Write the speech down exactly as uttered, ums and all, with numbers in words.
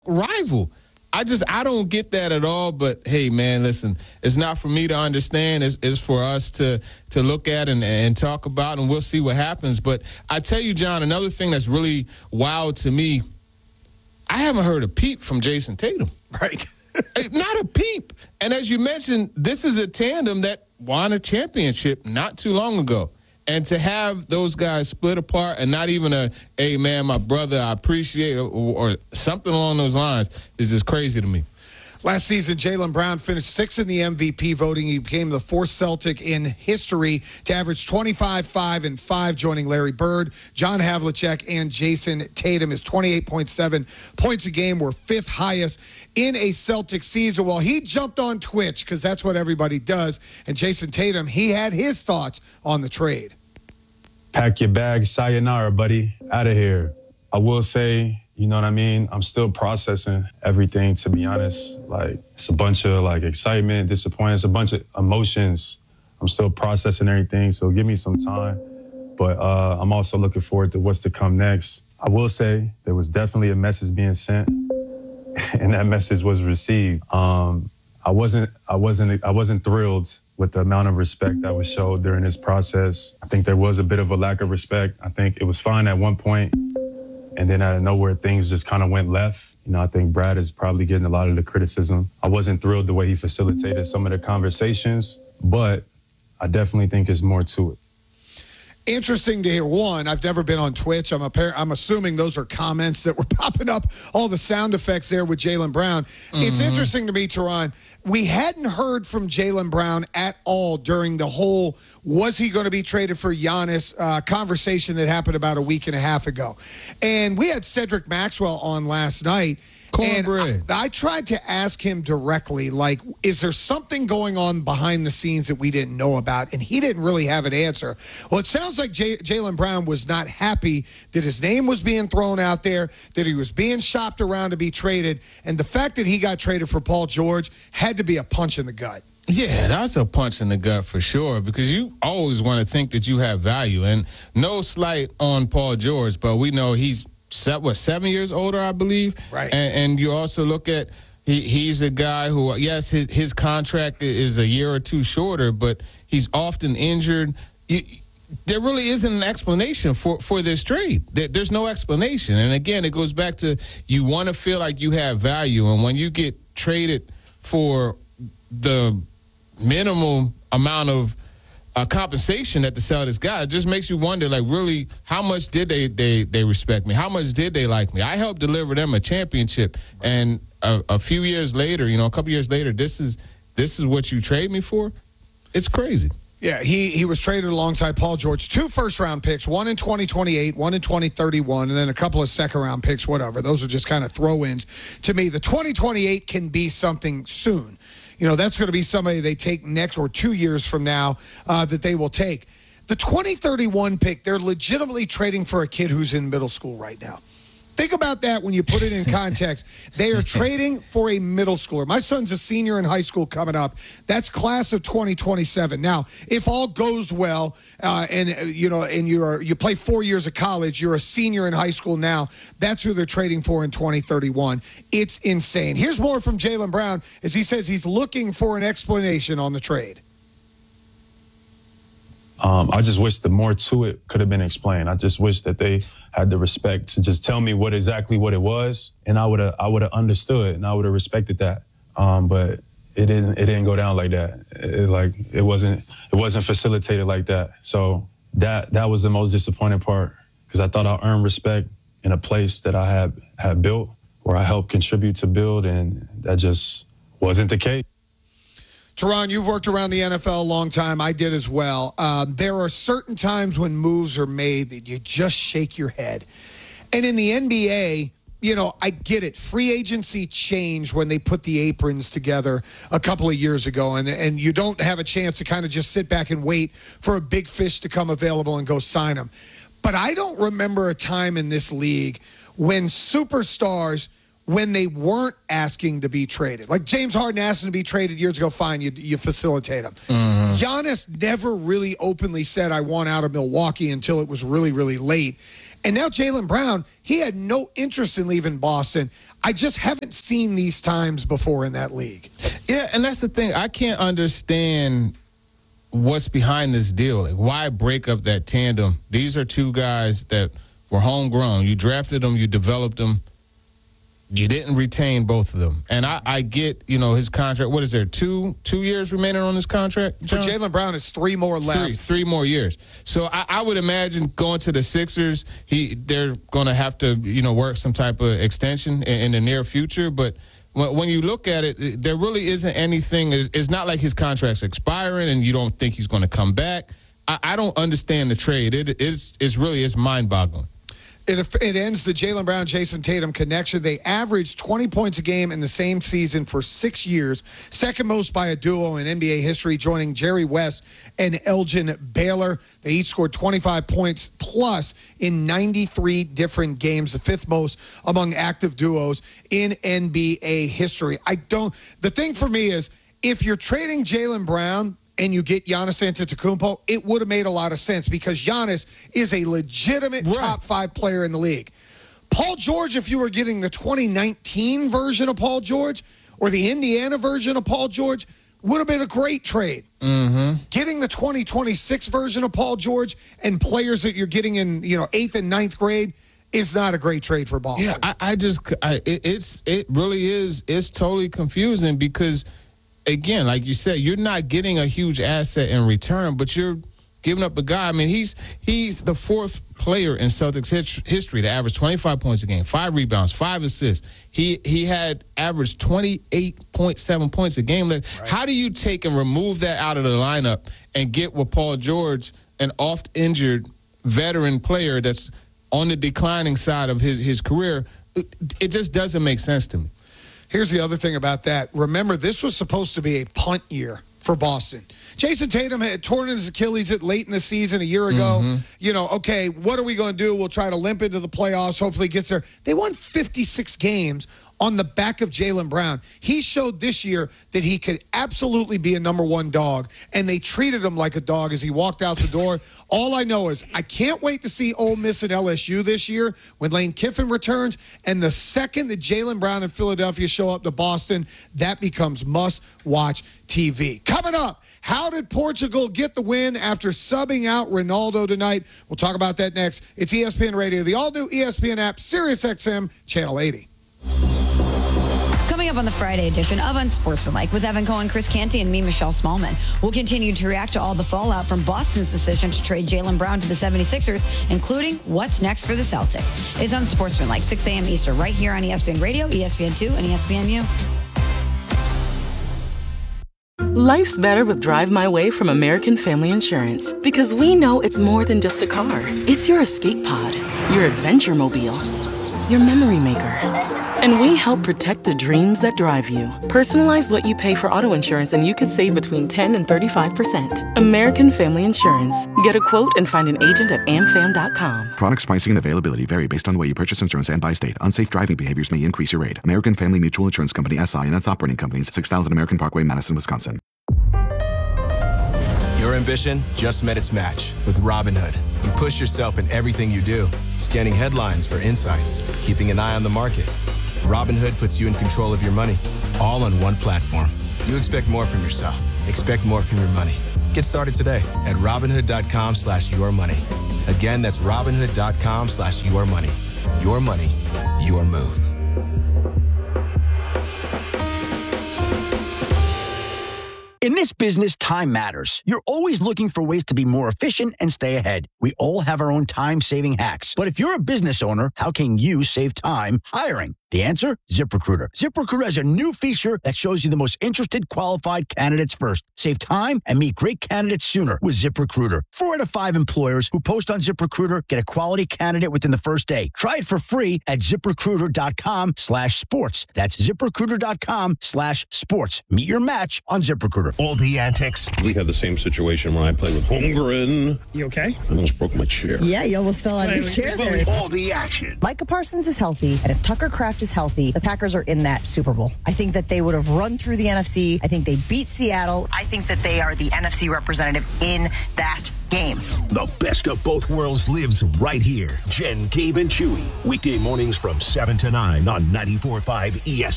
rival. I just, I don't get that at all. But, hey, man, listen, it's not for me to understand. It's, it's for us to to look at and, and talk about, and we'll see what happens. But I tell you, John, another thing that's really wild to me, I haven't heard a peep from Jason Tatum. Right. Not a peep. And as you mentioned, this is a tandem that won a championship not too long ago. And to have those guys split apart and not even a, hey, man, my brother, I appreciate it, or, or something along those lines is just crazy to me. Last season, Jaylen Brown finished sixth in the M V P voting. He became the fourth Celtic in history to average twenty-five, five, and five, joining Larry Bird, John Havlicek, and Jason Tatum. His twenty-eight point seven points a game were fifth highest in a Celtic season. Well, he jumped on Twitch because that's what everybody does. And Jason Tatum, he had his thoughts on the trade. Pack your bags, sayonara, buddy. Out of here. I will say, you know what I mean? I'm still processing everything, to be honest. Like, it's a bunch of, like, excitement, disappointment. It's a bunch of emotions. I'm still processing everything, so give me some time. But uh, I'm also looking forward to what's to come next. I will say there was definitely a message being sent, and that message was received. Um, I wasn't, I wasn't, I wasn't thrilled with the amount of respect that was showed during this process. I think there was a bit of a lack of respect. I think it was fine at one point, and then out of nowhere, things just kind of went left. You know, I think Brad is probably getting a lot of the criticism. I wasn't thrilled the way he facilitated some of the conversations, but I definitely think there's more to it. Interesting to hear. One, I've never been on Twitch. I'm, a, I'm assuming those are comments that were popping up, all the sound effects there with Jaylen Brown. Mm-hmm. It's interesting to me, Teron, we hadn't heard from Jaylen Brown at all during the whole was he going to be traded for Giannis uh, conversation that happened about a week and a half ago. And we had Cedric Maxwell on last night. And I, I tried to ask him directly, like, is there something going on behind the scenes that we didn't know about? And he didn't really have an answer. Well, it sounds like J- Jaylen Brown was not happy that his name was being thrown out there, that he was being shopped around to be traded. And the fact that he got traded for Paul George had to be a punch in the gut. Yeah, that's a punch in the gut for sure, because you always want to think that you have value. And no slight on Paul George, but we know he's what, seven years older, I believe? Right. And, and you also look at, he, he's a guy who, yes, his, his contract is a year or two shorter, but he's often injured. You, there really isn't an explanation for, for this trade. There, there's no explanation. And, again, it goes back to you want to feel like you have value. And when you get traded for the minimal amount of Uh, compensation that the Celtics got, it just makes you wonder, like, really, how much did they, they, they respect me? How much did they like me? I helped deliver them a championship, and a, a few years later, you know, a couple years later, this is this is what you trade me for? It's crazy. Yeah, he he was traded alongside Paul George. Two first-round picks, one in twenty twenty-eight, one in twenty thirty-one, and then a couple of second-round picks, whatever. Those are just kind of throw-ins to me. The twenty twenty-eight can be something soon. You know, that's going to be somebody they take next or two years from now uh, that they will take. The twenty thirty-one pick, they're legitimately trading for a kid who's in middle school right now. Think about that when you put it in context. They are trading for a middle schooler. My son's a senior in high school coming up. That's class of twenty twenty-seven. Now, if all goes well, uh, and uh, you know, and you are you play four years of college, you're a senior in high school now. That's who they're trading for in twenty thirty-one. It's insane. Here's more from Jaylen Brown as he says he's looking for an explanation on the trade. Um, I just wish that more to it could have been explained. I just wish that they had the respect to just tell me what exactly what it was, and I would have I would have understood and I would have respected that. Um, but it didn't it didn't go down like that. It, it, like it wasn't it wasn't facilitated like that. So that that was the most disappointing part, because I thought I earned respect in a place that I had had built, where I helped contribute to build, and that just wasn't the case. Teron, you've worked around the N F L a long time. I did as well. Um, there are certain times when moves are made that you just shake your head. And in the N B A, you know, I get it. Free agency changed when they put the aprons together a couple of years ago, and, and you don't have a chance to kind of just sit back and wait for a big fish to come available and go sign them. But I don't remember a time in this league when superstars – when they weren't asking to be traded. Like James Harden asked him to be traded years ago, fine, you, you facilitate him. Mm-hmm. Giannis never really openly said, I want out of Milwaukee, until it was really, really late. And now Jaylen Brown, he had no interest in leaving Boston. I just haven't seen these times before in that league. Yeah, and that's the thing. I can't understand what's behind this deal. Like, why break up that tandem? These are two guys that were homegrown. You drafted them, you developed them. You didn't retain both of them. And I, I get, you know, his contract. What is there, two two years remaining on his contract, John? For Jaylen Brown, it's three more left. Three, three more years. So I, I would imagine going to the Sixers, he they're going to have to, you know, work some type of extension in, in the near future. But when, when you look at it, there really isn't anything. It's, it's not like his contract's expiring and you don't think he's going to come back. I, I don't understand the trade. It is it's really it's mind-boggling. It, it ends the Jaylen Brown, Jason Tatum connection. They averaged twenty points a game in the same season for six years, second most by a duo in N B A history, joining Jerry West and Elgin Baylor. They each scored twenty-five points plus in ninety-three different games, the fifth most among active duos in N B A history. I don't. The thing for me is, if you're trading Jaylen Brown and you get Giannis Antetokounmpo, it would have made a lot of sense because Giannis is a legitimate right. top five player in the league. Paul George, if you were getting the twenty nineteen version of Paul George or the Indiana version of Paul George, would have been a great trade. Mm-hmm. Getting the twenty twenty-six version of Paul George and players that you're getting in, you know, eighth and ninth grade is not a great trade for Boston. Yeah, I, I just, I, it, it's, it really is, it's totally confusing because, again, like you said, you're not getting a huge asset in return, but you're giving up a guy. I mean, he's he's the fourth player in Celtics hit, history to average twenty-five points a game, five rebounds, five assists. He he had averaged twenty-eight point seven points a game. Like, right. How do you take and remove that out of the lineup and get with Paul George, an oft-injured veteran player that's on the declining side of his, his career? It, it just doesn't make sense to me. Here's the other thing about that. Remember, this was supposed to be a punt year for Boston. Jason Tatum had torn his Achilles at late in the season a year ago. Mm-hmm. You know, okay, what are we going to do? We'll try to limp into the playoffs. Hopefully it gets there. They won fifty-six games on the back of Jaylen Brown. He showed this year that he could absolutely be a number one dog, and they treated him like a dog as he walked out the door. All I know is I can't wait to see Ole Miss and L S U this year when Lane Kiffin returns, and the second that Jaylen Brown and Philadelphia show up to Boston, that becomes must-watch T V. Coming up, how did Portugal get the win after subbing out Ronaldo tonight? We'll talk about that next. It's E S P N Radio, the all-new E S P N app, Sirius X M, Channel eighty. Coming up on the Friday edition of Unsportsmanlike with Evan Cohen, Chris Canty, and me, Michelle Smallman. We'll continue to react to all the fallout from Boston's decision to trade Jaylen Brown to the seventy-sixers, including what's next for the Celtics. It's Unsportsmanlike, six a.m. Eastern, right here on E S P N Radio, E S P N two, and E S P N U. Life's better with Drive My Way from American Family Insurance because we know it's more than just a car. It's your escape pod, your adventure mobile, your memory maker. And we help protect the dreams that drive you. Personalize what you pay for auto insurance and you could save between ten and thirty-five percent. American Family Insurance. Get a quote and find an agent at a m fam dot com. Products, pricing, and availability vary based on the way you purchase insurance and by state. Unsafe driving behaviors may increase your rate. American Family Mutual Insurance Company, S I and its operating companies, six thousand American Parkway, Madison, Wisconsin. Your ambition just met its match with Robinhood. You push yourself in everything you do, scanning headlines for insights, keeping an eye on the market. Robinhood puts you in control of your money, all on one platform. You expect more from yourself. Expect more from your money. Get started today at Robinhood.com slash your money. Again, that's Robinhood.com slash your money. Your money, your move. In this business, time matters. You're always looking for ways to be more efficient and stay ahead. We all have our own time-saving hacks. But if you're a business owner, how can you save time hiring? The answer? ZipRecruiter. ZipRecruiter has a new feature that shows you the most interested qualified candidates first. Save time and meet great candidates sooner with ZipRecruiter. Four out of five employers who post on ZipRecruiter get a quality candidate within the first day. Try it for free at ZipRecruiter.com slash sports. That's ZipRecruiter.com slash sports. Meet your match on ZipRecruiter. All the antics. We had the same situation when I played with Holmgren. You okay? I almost broke my chair. Yeah, you almost fell out of your chair there. All the action. Micah Parsons is healthy, and if Tucker Kraft Kraft is healthy, the Packers are in that Super Bowl. I think that they would have run through the N F C. I think they beat Seattle. I think that they are the N F C representative in that game. The best of both worlds lives right here. Jen, Gabe, and Chewy. Weekday mornings from seven to nine on ninety-four point five E S